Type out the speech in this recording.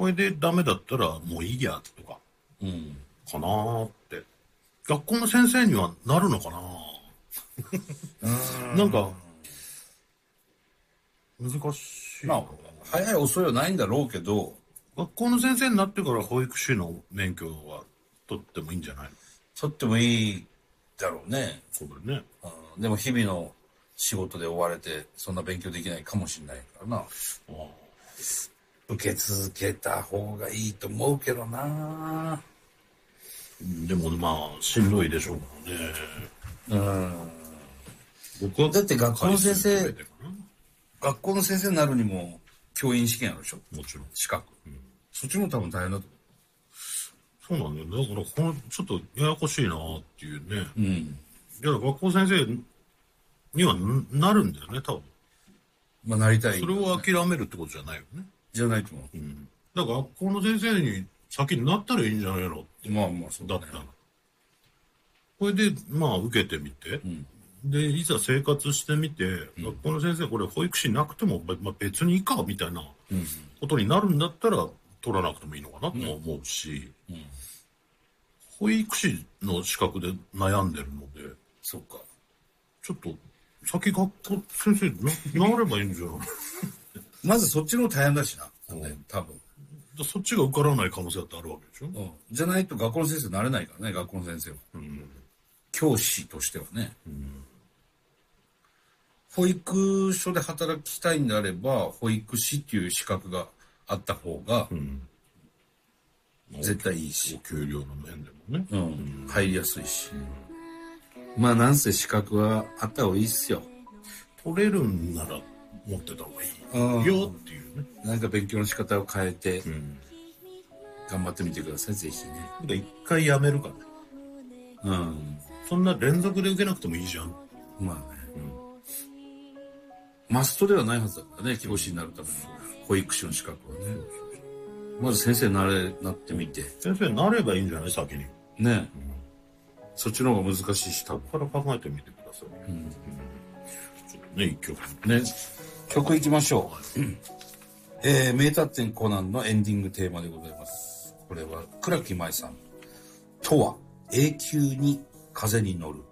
これでダメだったらもういいやとか、 うん。 かなーって。学校の先生にはなるのかななんか、難しい。 まあ、早い遅いはないんだろうけど、 学校の先生になってから保育士の免許は取ってもいいんじゃないの？ 取ってもいいだろうね。 そうだよね。 でも日々の仕事で追われて、そんな勉強できないかもしれないからな。受け続けた方がいいと思うけどな。 でもまあ、しんどいでしょうからね。僕はだって学校の先生回数決めてかな。 学校の先生になるにも教員試験あるでしょ。 もちろん。 資格。そっちも多分大変だとそうなんだよ。だから、ちょっとややこしいなっていうね。 思う。 いや、学校先生にはなるんだよね、多分。 まあなりたい。 それを諦めるってことじゃないよね。 じゃないと思う。 だから学校の先生に先になったらいいんじゃないのって。 まあまあそうだね。 だったら。これで、まあ、受けてみて。で、いざ生活してみて、学校の先生、これ保育士なくても、まあ、別にいいか、みたいなことになるんだったら、取らなくてもいいのかなとも思うし、保育士の資格で悩んでるので、 そうか。 ちょっと、先学校先生なればいいんじゃないまずそっちの方大変だしな。多分。 そっちが受からない可能性だってあるわけでしょ。 じゃないと学校の先生になれないからね、学校の先生は。教師としてはね。保育所で働きたいんであれば、保育士っていう資格があった方が、絶対いいし。 お給料の面でもね。 入りやすいし。まあなんせ資格はあった方がいいっすよ。 取れるんなら持ってた方がいいよっていうね。 なんか勉強の仕方を変えて、頑張ってみてください、ぜひね。 一回やめるからね。そんな連続で受けなくてもいいじゃん。 まあね。マストではないはずだからね、教師になるための保育士の資格はね。まず先生になってみて。 先生になればいいんじゃない先に。 ね。そっちの方が難しいし、多分。 ここから考えてみてください。ちょっとね、一曲。 ね。曲いきましょう。名探偵コナンのエンディングテーマでございます。これは倉木舞さん。とは永久に風に乗る。